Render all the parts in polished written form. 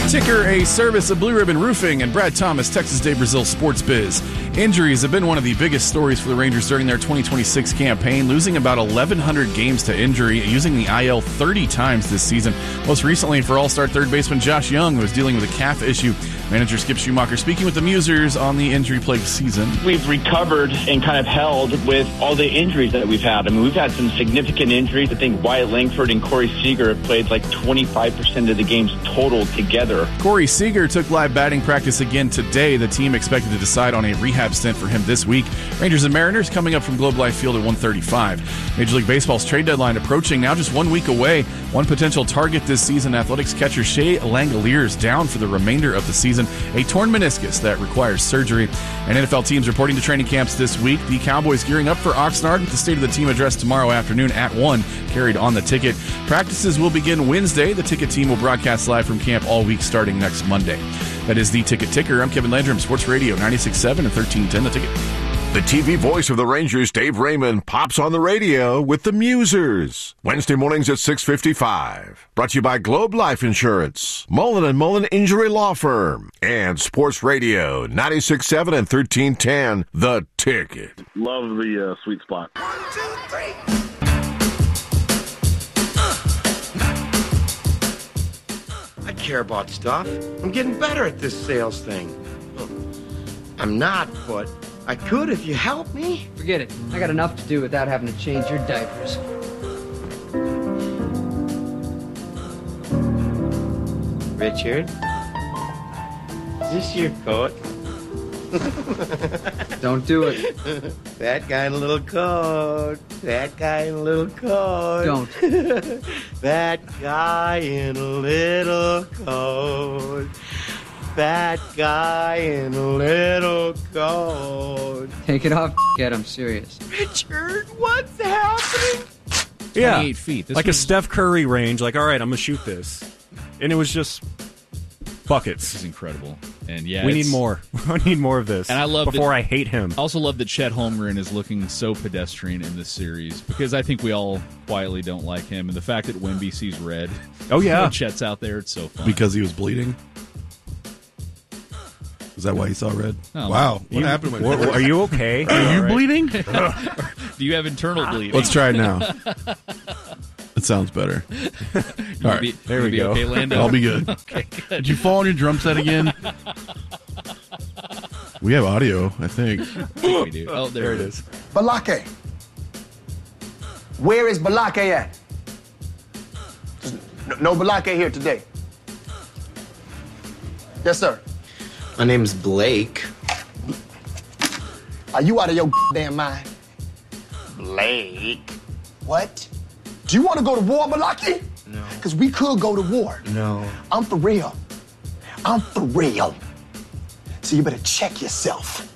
Ticker, a service of Blue Ribbon Roofing, and Brad Thomas, Texas Day Brazil Sports Biz. Injuries have been one of the biggest stories for the Rangers during their 2026 campaign, losing about 1,100 games to injury, using the IL 30 times this season. Most recently for All-Star third baseman Josh Young, who was dealing with a calf issue. Manager Skip Schumacher speaking with the Musers on the injury-plagued season. We've recovered and kind of held with all the injuries that we've had. I mean, we've had some significant injuries. I think Wyatt Langford and Corey Seager have played like 25% of the games total together. Corey Seager took live batting practice again today. The team expected to decide on a rehab stint for him this week. Rangers and Mariners coming up from Globe Life Field at 1:35. Major League Baseball's trade deadline approaching, now just 1 week away. One potential target this season, Athletics catcher Shea Langoliers down for the remainder of the season. A torn meniscus that requires surgery. And NFL teams reporting to training camps this week. The Cowboys gearing up for Oxnard with the State of the Team address tomorrow afternoon at 1, carried on the ticket. Practices will begin Wednesday. The ticket team will broadcast live from camp all week starting next Monday. That is the Ticket Ticker. I'm Kevin Landrum, Sports Radio 96.7 and 1310 The Ticket. The TV voice of the Rangers, Dave Raymond, pops on the radio with the Musers. Wednesday mornings at 6:55. Brought to you by Globe Life Insurance, Mullen & Mullen Injury Law Firm, and Sports Radio 96.7 and 1310 The Ticket. Love the sweet spot. 1, 2, 3. I care about stuff. I'm getting better at this sales thing. I'm not, but I could if you help me. Forget it. I got enough to do without having to change your diapers. Richard, is this your coat? Don't do it. That guy in a little coat. That guy in a little coat. Don't. That guy in a little coat. That guy in a little coat. Take it off, kid. I'm serious. Richard, what's happening? Yeah, 28 feet. Like a Steph Curry range. Like, all right, I'm going to shoot this. And it was just buckets. This is incredible. And yeah, we need more. We need more of this. And I love before I hate him. I also love that Chet Holmgren is looking so pedestrian in this series because I think we all quietly don't like him. And the fact that Wemby sees red. Oh, yeah. When Chet's out there, it's so fun. Because he was bleeding? Is that why he saw red? Oh, wow. What happened? Are you okay? Are you bleeding? Do you have internal bleeding? Let's try it now. It sounds better. All right. There we go. Okay, Lando? I'll be good. Okay, good. Did you fall on your drum set again? We have audio, I think. We do. Oh, there it is. Balake. Where is Balake at? No Balake here today. Yes, sir. My name's Blake. Are you out of your damn mind? Blake? What? Do you want to go to war, Balake? No. Because we could go to war. No. I'm for real. I'm for real. So you better check yourself.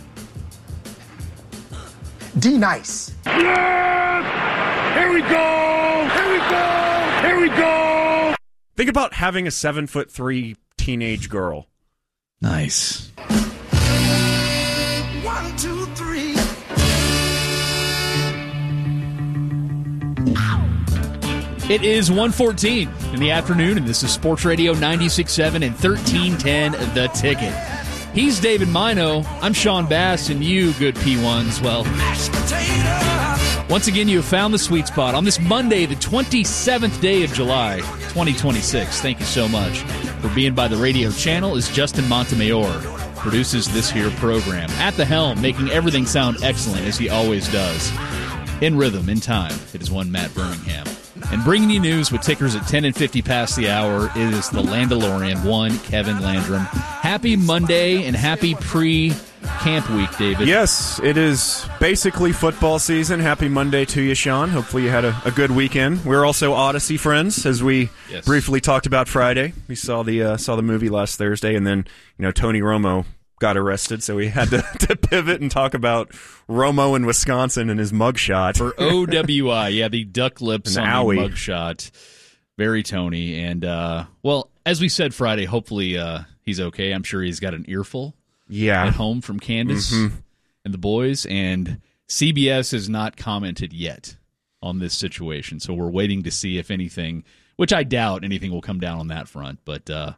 D nice. Yes! Here we go! Here we go! Here we go! Think about having a 7'3" teenage girl. Nice. 1, 2, 3. It is 1:14 in the afternoon, and this is Sports Radio 96.7 and 1310 The Ticket. He's David Mino. I'm Sean Bass, and you, good P1s, well, once again, you have found the sweet spot on this Monday, the 27th day of July, 2026. Thank you so much for being by the radio channel. Is Justin Montemayor produces this here program. At the helm, making everything sound excellent, as he always does. In rhythm, in time, it is one Matt Birmingham. And bringing you news with tickers at 10 and 50 past the hour is the Landalorian, one Kevin Landrum. Happy Monday and happy pre-camp week, David. Yes, it is basically football season. Happy Monday to you, Sean. Hopefully you had a good weekend. We're also Odyssey friends, as we briefly talked about Friday. We saw the movie last Thursday, and then Tony Romo got arrested, so we had to pivot and talk about Romo in Wisconsin and his mugshot. For OWI, yeah, the duck lips on the mugshot. Very Tony. And, well, as we said Friday, hopefully he's okay. I'm sure he's got an earful at home from Candace and the boys. And CBS has not commented yet on this situation, so we're waiting to see if anything, which I doubt anything will come down on that front. But,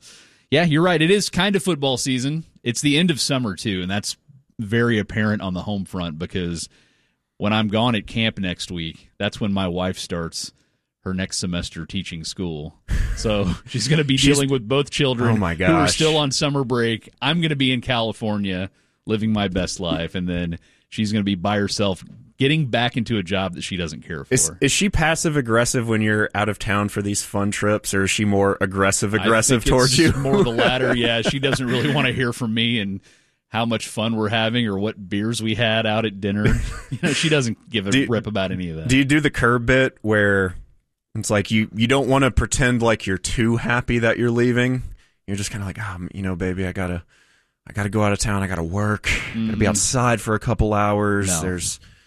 Yeah, you're right. It is kind of football season. It's the end of summer, too, and that's very apparent on the home front because when I'm gone at camp next week, that's when my wife starts her next semester teaching school. So she's going to be dealing with both children who are still on summer break. I'm going to be in California living my best life, and then she's going to be by herself getting back into a job that she doesn't care for. Is she passive-aggressive when you're out of town for these fun trips, or is she more aggressive-aggressive towards you? More the latter, yeah. She doesn't really want to hear from me and how much fun we're having or what beers we had out at dinner. She doesn't give a rip about any of that. Do you do the curb bit where it's like you don't want to pretend like you're too happy that you're leaving? You're just kind of like, baby, I gotta go out of town. I gotta work. Gotta be outside for a couple hours. No.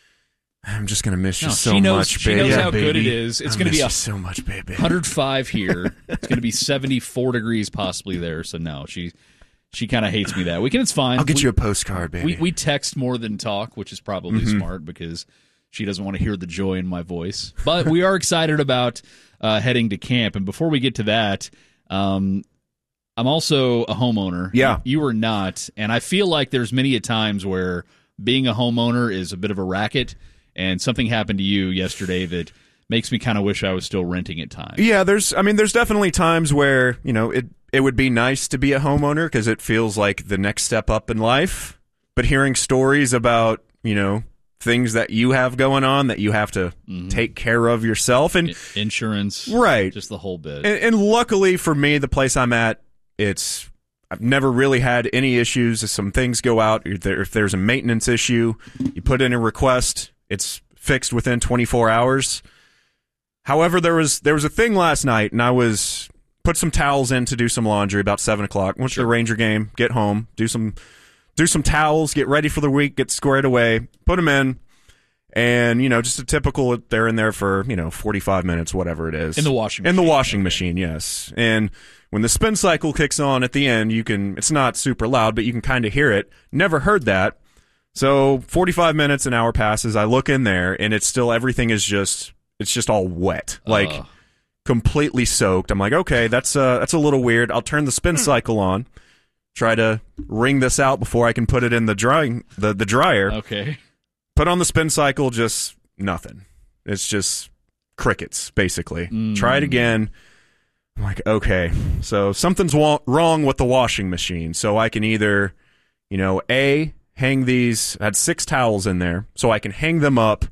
I'm just gonna miss you so much, baby. She knows how good it is. It's gonna be so much, baby. 105 here. It's gonna be 74 degrees possibly there. So no, she kind of hates me that weekend. It's fine. I'll get you a postcard, baby. We text more than talk, which is probably smart because she doesn't want to hear the joy in my voice. But we are excited about heading to camp. And before we get to that, I'm also a homeowner. Yeah. You are not. And I feel like there's many a times where being a homeowner is a bit of a racket. And something happened to you yesterday that makes me kind of wish I was still renting at times. Yeah, there's definitely times where, it would be nice to be a homeowner because it feels like the next step up in life. But hearing stories about, things that you have going on that you have to take care of yourself and insurance, right? Just the whole bit. And luckily for me, the place I'm at, I've never really had any issues. If some things go out, if there's a maintenance issue, you put in a request, it's fixed within 24 hours. However, there was a thing last night, and I put some towels in to do some laundry about 7 o'clock. Went to the Ranger game, get home, do some towels, get ready for the week, get squared away, put them in, and just a typical. They're in there for 45 minutes, whatever it is, in the washing machine. In the washing machine, yes. And when the spin cycle kicks on at the end, it's not super loud, but you can kind of hear it. Never heard that. So 45 minutes, an hour passes. I look in there, and it's still everything is just all wet, like completely soaked. I'm like, okay, that's a little weird. I'll turn the spin cycle on, try to wring this out before I can put it in the dryer. Okay. Put on the spin cycle, just nothing. It's just crickets, basically. Try it again. I'm like, okay, so something's wrong with the washing machine. So I can either, hang these. I had 6 towels in there, so I can hang them up.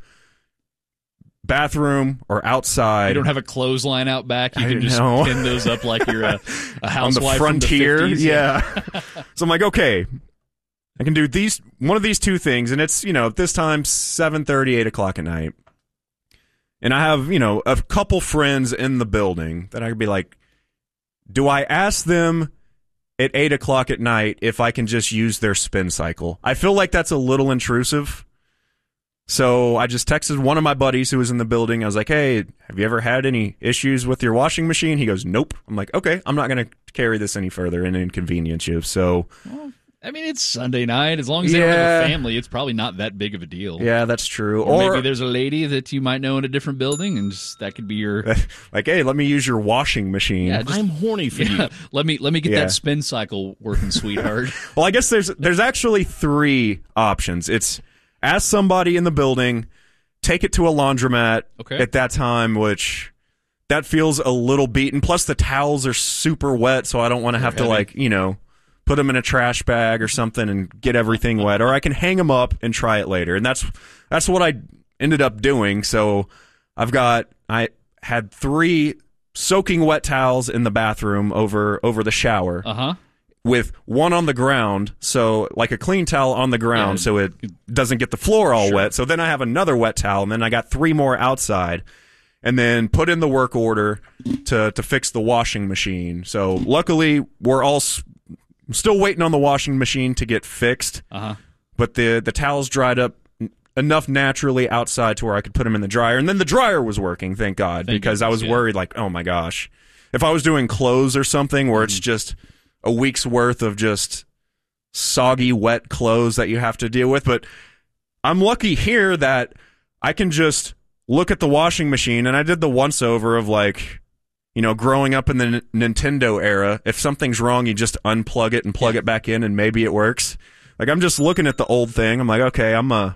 Bathroom or outside. You don't have a clothesline out back. You can just pin those up like you're a housewife on the frontier. From the 50s. Yeah. So I'm like, okay, I can do one of these two things, and it's at this time 7:30, 8 o'clock at night, and I have a couple friends in the building that I could be like, do I ask them at 8 o'clock at night if I can just use their spin cycle? I feel like that's a little intrusive. So I just texted one of my buddies who was in the building. I was like, hey, have you ever had any issues with your washing machine? He goes, nope. I'm like, okay, I'm not going to carry this any further and inconvenience you. So, well, it's Sunday night. As long as they don't have a family, it's probably not that big of a deal. Yeah, that's true. Or maybe there's a lady that you might know in a different building, and that could be your... like, hey, let me use your washing machine. Yeah, I'm horny for you. Let me get that spin cycle working, sweetheart. Well, I guess there's actually 3 options. It's ask somebody in the building, take it to a laundromat at that time, which that feels a little beaten. Plus, the towels are super wet, so I don't want to have to, put them in a trash bag or something and get everything wet. Or I can hang them up and try it later. And that's what I ended up doing. So I had 3 soaking wet towels in the bathroom over the shower. Uh-huh. With one on the ground, so like a clean towel on the ground, so it doesn't get the floor all wet. So then I have another wet towel, and then I got 3 more outside, and then put in the work order to fix the washing machine. So luckily, we're all still waiting on the washing machine to get fixed. But the towels dried up enough naturally outside to where I could put them in the dryer, and then the dryer was working, thank God, because I was worried, like, oh my gosh, if I was doing clothes or something where it's just a week's worth of just soggy, wet clothes that you have to deal with. But I'm lucky here that I can just look at the washing machine, and I did the once over of like, growing up in the Nintendo era, if something's wrong, you just unplug it and plug it back in, and maybe it works. Like, I'm just looking at the old thing. I'm like, okay, I'm gonna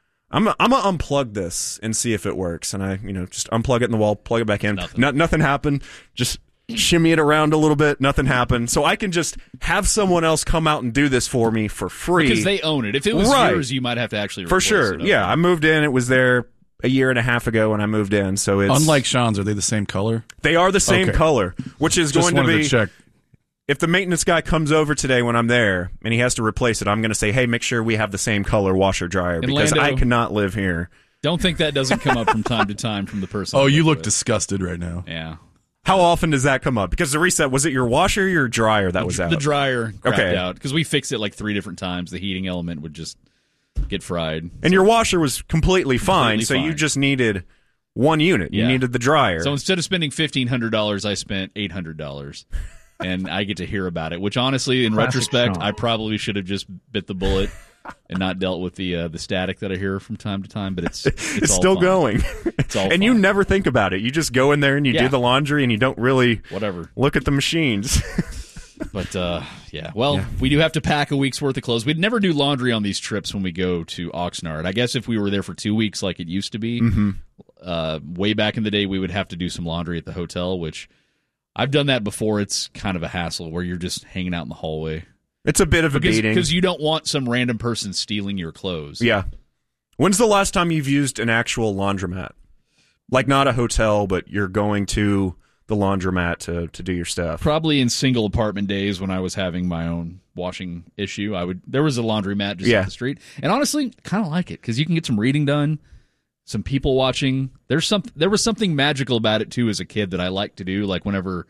unplug this and see if it works. And I, just unplug it in the wall, plug it back in. Nothing happened. Just shimmy it around a little bit. Nothing happened. So I can just have someone else come out and do this for me for free. Because they own it. If it was yours, you might have to actually replace for sure. it. Yeah, I moved in. It was there a year and a half ago when I moved in. So it's unlike Sean's. Are they the same color? They are the same color, which is just going to be. check. If the maintenance guy comes over today when I'm there and he has to replace it, I'm going to say, hey, make sure we have the same color washer dryer because I cannot live here. Don't think that doesn't come up from time to time from the person. Oh, you look disgusted right now. Yeah. How often does that come up? Because the reset, was it your washer or your dryer that was out? The dryer crapped out because we fixed it like 3 different times. The heating element would just get fried. And your washer was completely fine, so you just needed one unit. You needed the dryer. So instead of spending $1,500, I spent $800. And I get to hear about it, which honestly, in retrospect, I probably should have just bit the bullet and not dealt with the static that I hear from time to time. But it's still fine. going. It's all and fine. You never think about it. You just go in there and you do the laundry, and you don't really look at the machines. But we do have to pack a week's worth of clothes. We'd never do laundry on these trips when we go to Oxnard. I guess if we were there for 2 weeks like it used to be, way back in the day, we would have to do some laundry at the hotel, which I've done that before. It's kind of a hassle where you're just hanging out in the hallway. It's a bit of a beating. Because you don't want some random person stealing your clothes. Yeah. When's the last time you've used an actual laundromat? Like not a hotel, but you're going to the laundromat to do your stuff. Probably in single apartment days when I was having my own washing issue. There was a laundromat just up the street. And honestly, kind of like it because you can get some reading done. Some people watching. There was something magical about it too as a kid that I liked to do. Like whenever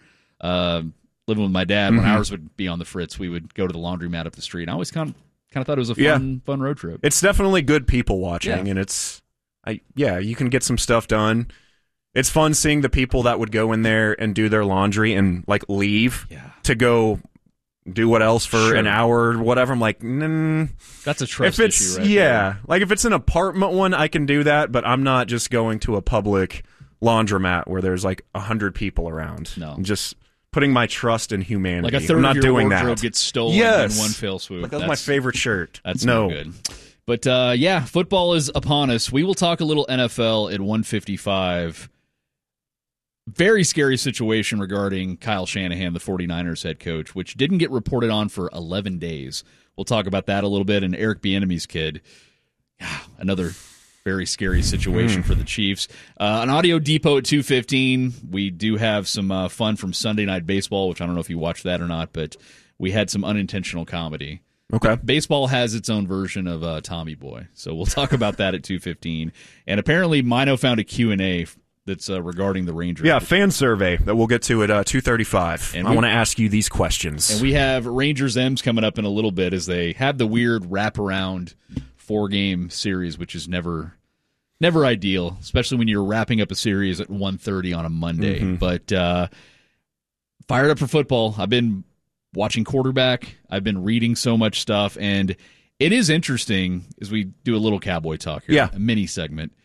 living with my dad, when ours would be on the fritz, we would go to the laundromat up the street. And I always kind of thought it was a fun road trip. It's definitely good people watching, and you can get some stuff done. It's fun seeing the people that would go in there and do their laundry and like leave to go do what else for an hour or whatever. I'm like, that's a trust issue, right? Yeah. Like if it's an apartment one, I can do that, but I'm not just going to a public laundromat where there's like 100 people around. No. I'm just putting my trust in humanity. Like a third I'm not of your doing wardrobe that. gets stolen in one fell swoop. Like, that's my favorite shirt. That's no good. But football is upon us. We will talk a little NFL at 1:55. Very scary situation regarding Kyle Shanahan, the 49ers head coach, which didn't get reported on for 11 days. We'll talk about that a little bit. And Eric Bieniemy's kid, another very scary situation for the Chiefs. An Audio Depot at 2:15. We do have some fun from Sunday Night Baseball, which I don't know if you watched that or not, but we had some unintentional comedy. Okay. Baseball has its own version of Tommy Boy, so we'll talk about that at 2:15. And apparently Mino found a Q&A that's regarding the Rangers. Yeah, fan survey that we'll get to at 2:35. And I want to ask you these questions. And we have Rangers M's coming up in a little bit as they have the weird wraparound 4-game series, which is never ideal, especially when you're wrapping up a series at 1:30 on a Monday. But fired up for football. I've been watching quarterback. I've been reading so much stuff, and it is interesting as we do a little Cowboy talk here, a mini segment.